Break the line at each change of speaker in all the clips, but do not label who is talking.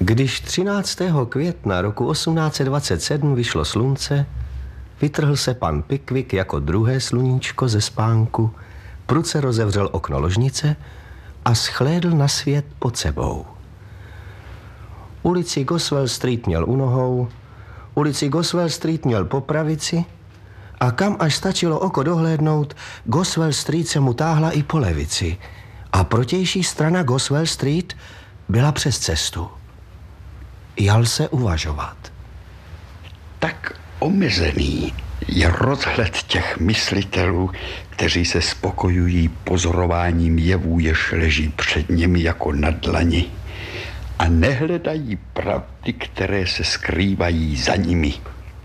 Když 13. května roku 1827 vyšlo slunce, vytrhl se pan Pickwick jako druhé sluníčko ze spánku, prudce rozevřel okno ložnice a shlédl na svět pod sebou. Ulici Goswell Street měl u nohou, ulici Goswell Street měl po pravici a kam až stačilo oko dohlédnout, Goswell Street se mu táhla i po levici a protější strana Goswell Street byla přes cestu. Jal se uvažovat.
Tak omezený je rozhled těch myslitelů, kteří se spokojují pozorováním jevů, jež leží před nimi jako na dlani a nehledají pravdy, které se skrývají za nimi.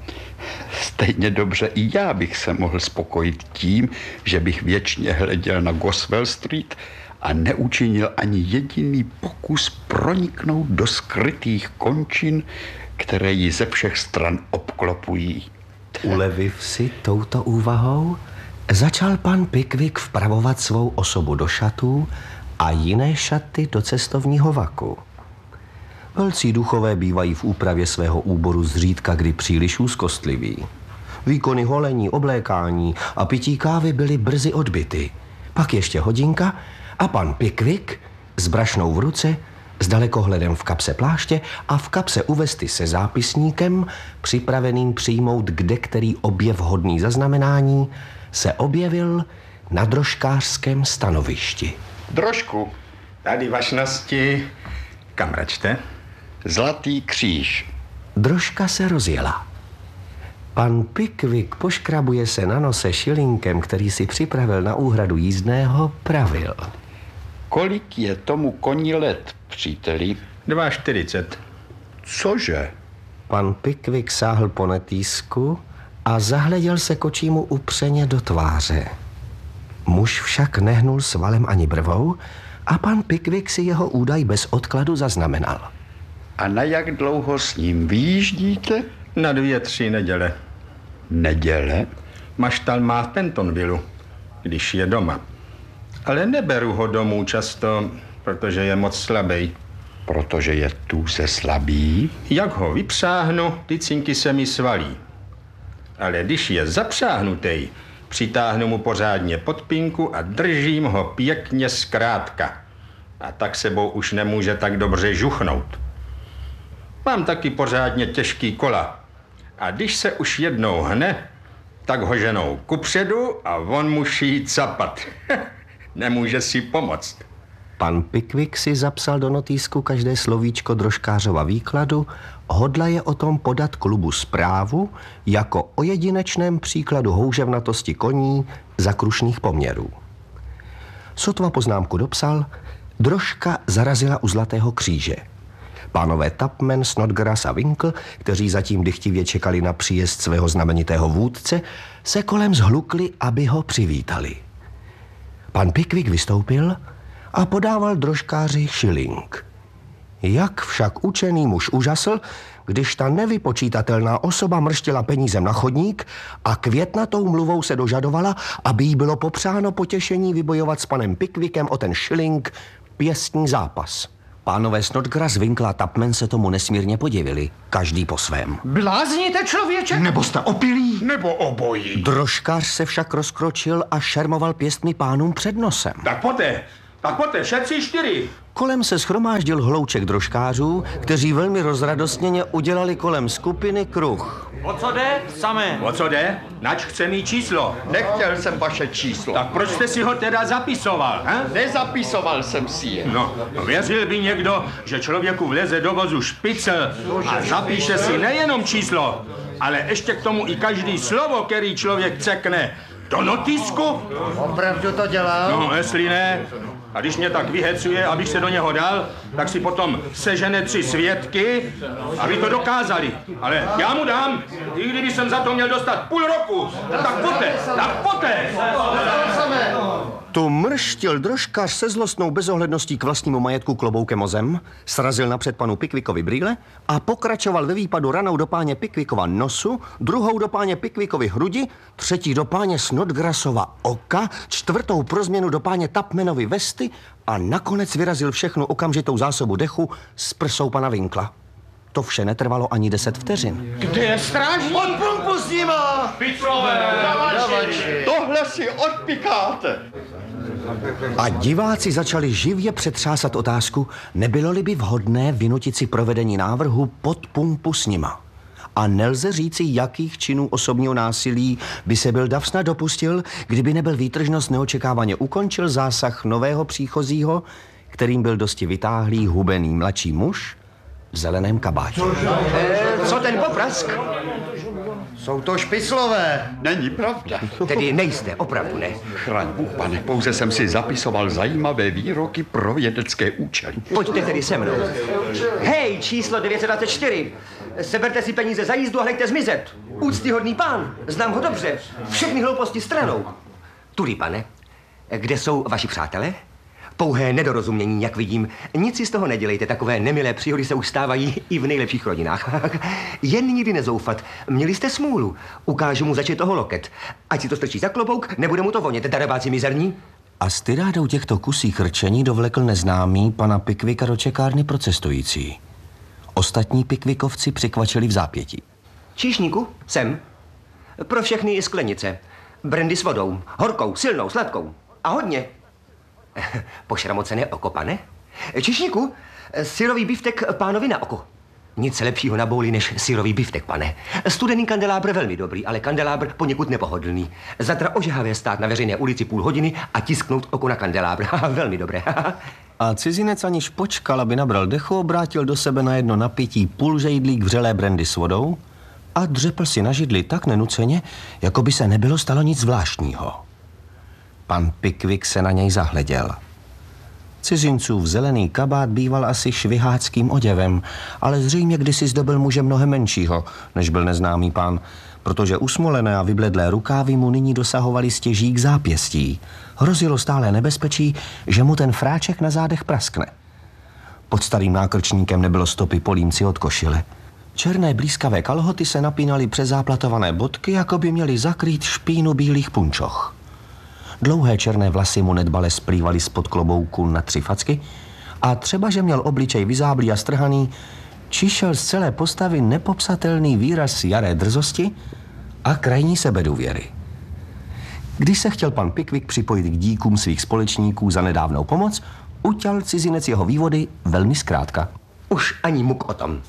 Stejně dobře i já bych se mohl spokojit tím, že bych věčně hleděl na Goswell Street a neučinil ani jediný pokus proniknout do skrytých končin, které ji ze všech stran obklopují.
Uleviv si touto úvahou, začal pan Pickwick vpravovat svou osobu do šatů a jiné šaty do cestovního vaku. Velcí duchové bývají v úpravě svého úboru zřídka kdy příliš úzkostliví. Výkony holení, oblékání a pití kávy byly brzy odbyty. Pak ještě hodinka a pan Pickwick s brašnou v ruce, s dalekohledem v kapse pláště a v kapse u vesty se zápisníkem, připraveným přijmout kdekterý objev hodný zaznamenání, se objevil na drožkářském stanovišti.
Drožku.
Tady vašnosti. Kam račte?
Zlatý kříž.
Drožka se rozjela. Pan Pickwick poškrabuje se na nose šilinkem, který si připravil na úhradu jízdného, pravil.
Kolik je tomu koni let, příteli?
2,40.
Cože?
Pan Pickwick sáhl po netýsku a zahleděl se kočímu upřeně do tváře. Muž však nehnul svalem ani brvou a pan Pickwick si jeho údaj bez odkladu zaznamenal.
A na jak dlouho s ním vyjíždíte?
Na 2-3 neděle.
Neděle?
Maštal má v Pentonvillu, když je doma. Ale neberu ho domů často, protože je moc slabý.
Protože je tuze slabý?
Jak ho vypřáhnu, ty cinky se mi svalí. Ale když je zapřáhnutý, přitáhnu mu pořádně podpinku a držím ho pěkně zkrátka. A tak sebou už nemůže tak dobře žuchnout. Mám taky pořádně těžký kola. A když se už jednou hne, tak ho ženou kupředu a on musí capat. Nemůže si pomoct.
Pan Pickwick si zapsal do notýsku každé slovíčko drožkářova výkladu, hodlaje o tom podat klubu zprávu jako o jedinečném příkladu houževnatosti koní za krušných poměrů. Sotva poznámku dopsal, drožka zarazila u Zlatého kříže. Pánové Tupman, Snodgrass a Winkle, kteří zatím dychtivě čekali na příjezd svého znamenitého vůdce, se kolem zhlukli, aby ho přivítali. Pan Pickwick vystoupil a podával drožkáři šiling. Jak však učený muž užasl, když ta nevypočítatelná osoba mrštila penízem na chodník a květnatou mluvou se dožadovala, aby jí bylo popřáno potěšení vybojovat s panem Pickwickem o ten šiling pěstní zápas. Pánové Snodgrass, Winkle a Tupman se tomu nesmírně podivili, každý po svém.
Blázníte, člověče?
Nebo jste opilí?
Nebo obojí.
Drožkář se však rozkročil a šermoval pěstmi pánům před nosem.
Tak poté, všetci 4.
Kolem se shromáždil hlouček drožkářů, kteří velmi rozradostněně udělali kolem skupiny kruh.
O co jde? Samé.
O co jde? Nač chce mít číslo.
Nechtěl jsem vaše číslo.
Tak proč jste si ho teda zapisoval, he?
Nezapisoval jsem si je.
No, věřil by někdo, že člověku vleze do vozu špicel a zapíše si nejenom číslo, ale ještě k tomu i každý slovo, který člověk cekne. Do notýsku?
Opravdu to dělal?
No, jestli ne. A když mě tak vyhecuje, abych se do něho dal, tak si potom sežene 3 svědky, aby to dokázali. Ale já mu dám, i kdyby jsem za to měl dostat půl roku, tak poté.
Tu mrštil drožkař se zlostnou bezohledností k vlastnímu majetku kloboukem o zem, srazil napřed panu Pickwickovi brýle a pokračoval ve výpadu ranou do páně Pickwickova nosu, druhou do páně Pickwikovy hrudi, třetí do páně Snodgrassova oka, čtvrtou pro změnu do páně Tupmanovy vesty a nakonec vyrazil všechnu okamžitou zásobu dechu s prsou pana Winkla. To vše netrvalo ani 10 vteřin.
Kde je strážník? Pod pumpu s nima!
Tohle si odpikáte.
A diváci začali živě přetřásat otázku, nebylo-li by vhodné vynutit si provedení návrhu pod pumpu s nima. A nelze říci, jakých činů osobního násilí by se byl dav snad dopustil, kdyby nebyl výtržnost neočekávaně ukončil zásah nového příchozího, kterým byl dosti vytáhlý hubený mladší muž v zeleném kabátě.
Co ten poprask? Jsou to špiclové.
Není pravda.
Tedy nejste, opravdu ne.
Chraň Bůh, pane, pouze jsem si zapisoval zajímavé výroky pro vědecké účely.
Pojďte tedy se mnou. Hej, číslo 924. Seberte si peníze za jízdu a hleďte zmizet. Úctyhodný pán, znám ho dobře. Všechny hlouposti stranou. Tudy, pane, kde jsou vaši přátelé? Pouhé nedorozumění, jak vidím. Nic si z toho nedělejte, takové nemilé příhody se už stávají i v nejlepších rodinách. Jen nikdy nezoufat. Měli jste smůlu. Ukážu mu začít toho loket. Ať si to strčí za klobouk, nebude mu to vonět, darebáci mizerní.
A s tyrádou těchto kusích rčení dovlekl neznámý pana Pickwicka do čekárny pro cestující. Ostatní Pickwickovci přikvačili v zápětí.
Číšníku, sem. Pro všechny je sklenice. Brandy s vodou. Horkou, silnou, sladkou. A hodně. Pošramocené oko, pane? Číšníku, syrový biftek pánovi na oko. Nic lepšího na bouli než syrový biftek, pane. Studený kandelábr velmi dobrý, ale kandelábr poněkud nepohodlný. Zatra ožehavé stát na veřejné ulici půl hodiny a tisknout oko na kandelábr. Velmi dobré.
A cizinec aniž počkal, aby nabral dechu, obrátil do sebe na jedno napití půl žejdlík vřelé brandy s vodou a dřepl si na židli tak nenuceně, jako by se nebylo stalo nic zvláštního. Pan Pickwick se na něj zahleděl. Cizincův zelený kabát býval asi šviháckým oděvem, ale zřejmě kdysi zdobil muže mnohem menšího, než byl neznámý pán, protože usmolené a vybledlé rukávy mu nyní dosahovaly stěží k zápěstí. Hrozilo stále nebezpečí, že mu ten fráček na zádech praskne. Pod starým nákrčníkem nebylo stopy po límci od košile. Černé blízkavé kalhoty se napínaly přes záplatované bodky, jako by měly zakrýt špínu bílých punčoch. Dlouhé černé vlasy mu nedbale splývaly spod klobouku na 3 facky a třeba, že měl obličej vyzáblý a strhaný, čišel z celé postavy nepopsatelný výraz jaré drzosti a krajní sebedůvěry. Když se chtěl pan Pickwick připojit k díkům svých společníků za nedávnou pomoc, uťal cizinec jeho vývody velmi zkrátka.
Už ani muk o tom.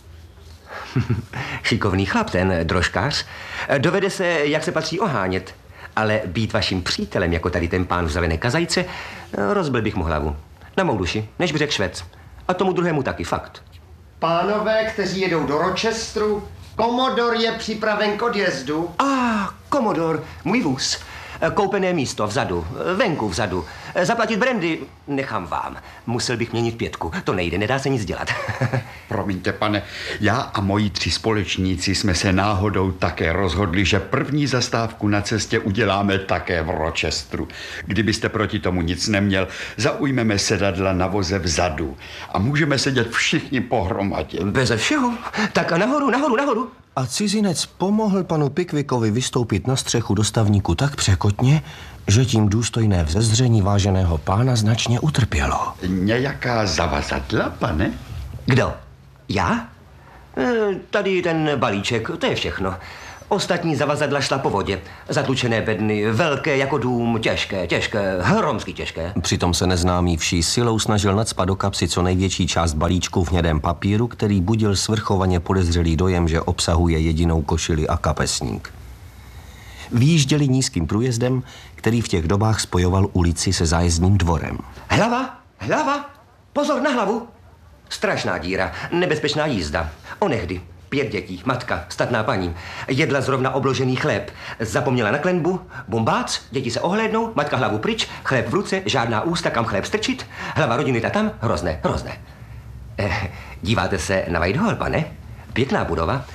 Šikovný chlap ten drožkář. Dovede se, jak se patří, ohánět. Ale být vaším přítelem, jako tady ten pán v zelené kazajce, rozbil bych mu hlavu. Na mou duši, než by řekl Švec. A tomu druhému taky, fakt.
Pánové, kteří jedou do Rochesteru, Komodor je připraven k odjezdu.
Komodor, můj vůz. Koupené místo vzadu, venku vzadu. Zaplatit brandy nechám vám. Musel bych měnit 5. To nejde, nedá se nic dělat.
Promiňte, pane, já a moji 3 společníci jsme se náhodou také rozhodli, že první zastávku na cestě uděláme také v Rochesteru. Kdybyste proti tomu nic neměl, zaujmeme sedadla na voze vzadu a můžeme sedět všichni pohromadě.
Beze všeho. Tak a nahoru.
A cizinec pomohl panu Pickwickovi vystoupit na střechu dostavníku tak překotně, že tím důstojné vzezření váženého pána značně utrpělo.
Nějaká zavazadla, pane?
Kdo? Já? Tady ten balíček, to je všechno. Ostatní zavazadla šla po vodě. Zatlučené bedny, velké jako dům, těžké, hromsky těžké.
Přitom se neznámý vší silou snažil nacpat do kapsy co největší část balíčku v hnědém papíru, který budil svrchovaně podezřelý dojem, že obsahuje jedinou košili a kapesník. Výjížděli nízkým průjezdem, který v těch dobách spojoval ulici se zájezdním dvorem.
Hlava, pozor na hlavu. Strašná díra, nebezpečná jízda. Onehdy 5 dětí, matka, statná paní. Jedla zrovna obložený chléb. Zapomněla na klenbu, bumbác, děti se ohlédnou, matka hlavu pryč, chléb v ruce, žádná ústa, kam chléb strčit, hlava rodiny ta tam, hrozné. Díváte se na Whitehall, pane? Pěkná budova.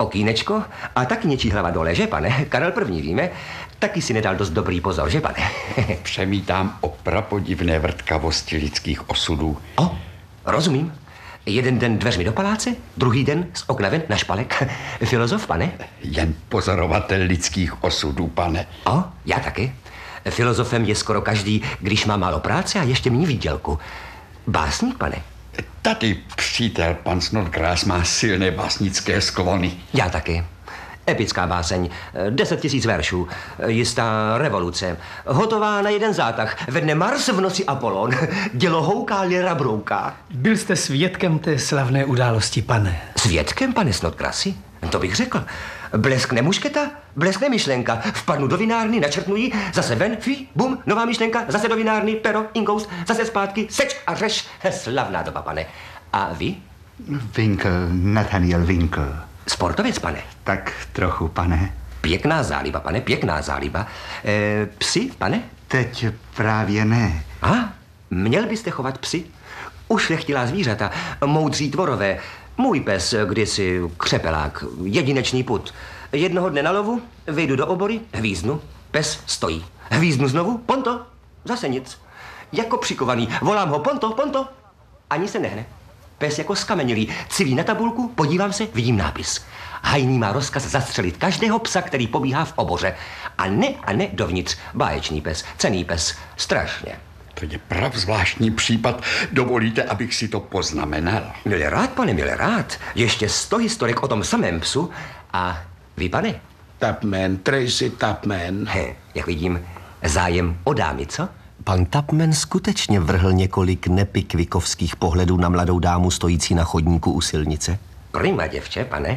okýnečko a taky něčí hlava dole, že pane? Karel I. víme, taky si nedal dost dobrý pozor, že pane?
Přemítám o prapodivné vrtkavosti lidských osudů.
O, rozumím. Jeden den dveřmi do paláce, druhý den z okna ven na špalek. Filozof, pane?
Jen pozorovatel lidských osudů, pane.
O, já taky. Filozofem je skoro každý, když má málo práce a ještě méně výdělku. Básník, pane?
Tady přítel, pan Snodgrass, má silné básnické sklony.
Já taky. Epická báseň, 10 000 veršů, jistá revoluce, hotová na jeden zátah, ve dne Mars, v noci Apollon, dělo houká, lira brouká.
Byl jste svědkem té slavné události, pane.
Svědkem, pane Snodgrassi? To bych řekl. Bleskne mušketa, bleskne myšlenka, vpadnu do vinárny, načrtnu ji, zase ven, fi, bum, nová myšlenka, zase do vinárny, pero, inkous, zase zpátky, seč a řeš. Slavná doba, pane. A vy?
Winkl, Nathaniel Winkl.
Sportovec, pane.
Tak trochu, pane.
Pěkná záliba, pane, pěkná záliba. Psi, pane?
Teď právě ne.
A, měl byste chovat psy? Ušlechtilá zvířata, moudří tvorové. Můj pes, kdysi křepelák, jedinečný put. Jednoho dne na lovu, vyjdu do obory, hvíznu, pes stojí. Hvíznu znovu, Ponto, zase nic. Jako přikovaný, volám ho, Ponto, Ponto. Ani se nehne. Pes jako skamenilý, civí na tabulku, podívám se, vidím nápis. Hajný má rozkaz zastřelit každého psa, který pobíhá v oboře. A ne dovnitř. Báječný pes, cenný pes, strašně.
To je zvláštní případ. Dovolíte, abych si to poznamenal?
Milé rád, pane, milé rád. Ještě 100 historek o tom samém psu. A vy, pane?
Tupman, Tracy Tupman.
Jak vidím, zájem o dámy, co?
Pan Tupman skutečně vrhl několik nepikvikovských pohledů na mladou dámu stojící na chodníku u silnice.
Prima děvče, pane.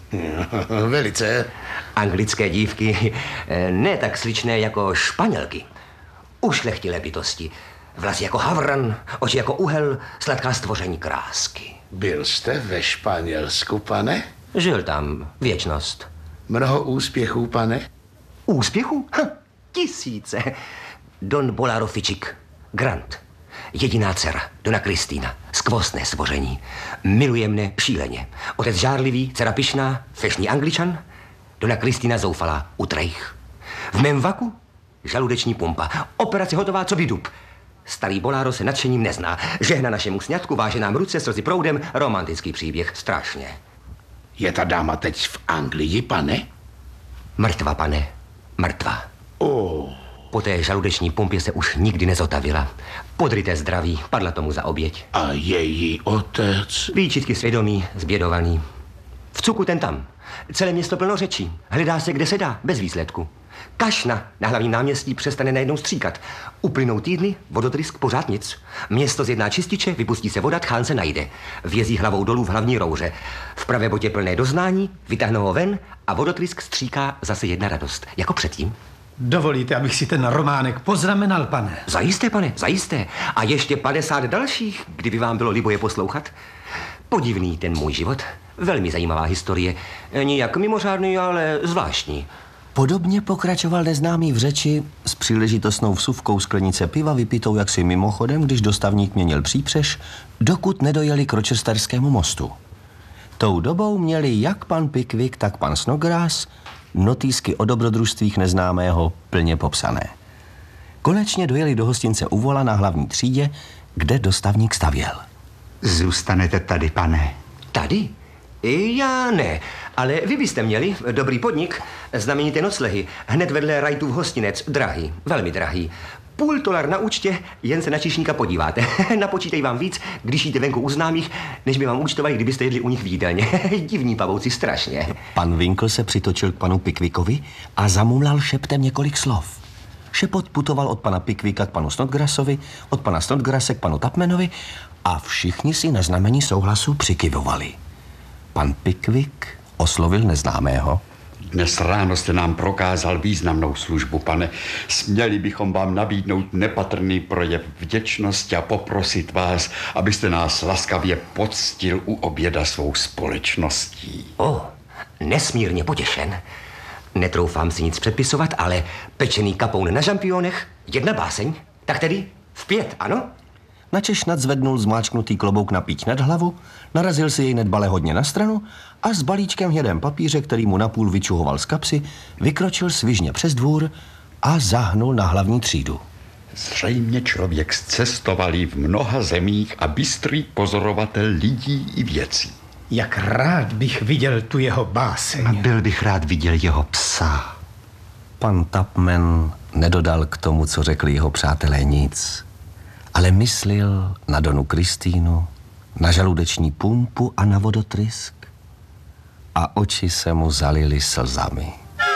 Velice.
Anglické dívky, ne tak sličné jako Španělky. Ušlechtilé bytosti. Vlasy jako havran, oči jako uhel, sladká stvoření krásky.
Byl jste ve Španělsku, pane?
Žil tam věčnost.
Mnoho úspěchů, pane?
Úspěchu? Tisíce. Don Bolaro Fičik, Grant. Jediná dcera, Dona Kristýna, skvostné stvoření. Miluje mne šíleně. Otec žárlivý, dcera pyšná, fešný Angličan. Dona Kristýna zoufalá, utrejch. V mém vaku žaludeční pumpa. Operace hotová, co by dub. Starý Bolaro se nadšením nezná. Žehna našemu sňatku, váže nám ruce, slzy proudem, romantický příběh, strašně.
Je ta dáma teď v Anglii, pane?
Mrtva, pane, mrtva. Po té žaludeční pumpě se už nikdy nezotavila. Podryté zdraví, padla tomu za oběť.
A její otec?
Výčitky svědomí, zbědovaný. V cuku ten tam. Celé město plno řečí. Hledá se, kde se dá, bez výsledku. Kašna na hlavním náměstí přestane najednou stříkat. Uplynou týdny, vodotrysk pořád nic. Město zjedná čističe, vypustí se voda, tchán se najde. Vězí hlavou dolů v hlavní rouře. V pravé botě plné doznání, vytáhnou ho ven a vodotrysk stříká zase jedna radost, jako předtím.
Dovolíte, abych si ten románek poznamenal, pane?
Zajisté, pane, zajisté. A ještě 50 dalších, kdyby vám bylo libo je poslouchat. Podivný ten můj život. Velmi zajímavá historie. Nijak mimořádný, ale zvláštní.
Podobně pokračoval neznámý v řeči s příležitostnou vsuvkou sklenice piva vypitou jaksi mimochodem, když dostavník měnil přípřež, dokud nedojeli k Rochesterskému mostu. Tou dobou měli jak pan Pickwick, tak pan Snodgrass notýsky o dobrodružstvích neznámého plně popsané. Konečně dojeli do hostince u vola na hlavní třídě, kde dostavník stavěl.
Zůstanete tady, pane.
Tady? Já ne, ale vy byste měli dobrý podnik, znamenité noclehy, hned vedle Wrightův hostinec, drahý, velmi drahý. $0,5 na účtě, jen se na číšníka podíváte. Napočítej vám víc, když jíte venku u známých, než by vám účtovali, kdybyste jedli u nich v jídelně. Divní pavouci, strašně.
Pan Winkl se přitočil k panu Pickwickovi a zamumlal šeptem několik slov. Šepot putoval od pana Pickwicka k panu Snodgrassovi, od pana Snodgrasse k panu Tupmanovi a všichni si na znamení souhlasu přikyvovali. Pan Pickwick oslovil neznámého.
Dnes ráno jste nám prokázal významnou službu, pane. Směli bychom vám nabídnout nepatrný projev vděčnosti a poprosit vás, abyste nás laskavě poctil u oběda svou společností.
Nesmírně potěšen. Netroufám si nic předpisovat, ale pečený kapoun na žampionech, jedna báseň, tak tedy v 5, ano?
načež nadzvednul zmáčknutý klobouk na píď nad hlavu, narazil si jej nedbale hodně na stranu a s balíčkem v hnědém papíře, který mu napůl vyčuhoval z kapsy, vykročil svižně přes dvůr a zahnul na hlavní třídu.
Zřejmě člověk zcestovalý v mnoha zemích a bystrý pozorovatel lidí i věcí.
Jak rád bych viděl tu jeho báseň.
Byl bych rád viděl jeho psa.
Pan Tupman nedodal k tomu, co řekli jeho přátelé, nic, ale myslil na Donu Kristýnu, na žaludeční pumpu a na vodotrysk a oči se mu zalily slzami.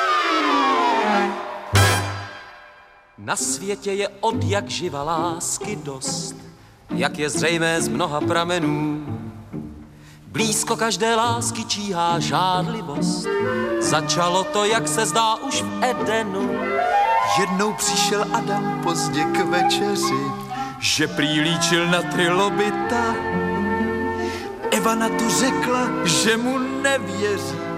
Na světě je od jak živa lásky dost, jak je zřejmé z mnoha pramenů. Blízko každé lásky číhá žádlivost. Začalo to, jak se zdá, už v Edenu.
Jednou přišel Adam pozdě k večeři, že prý líčil na trilobita. Eva na to řekla, že mu nevěří.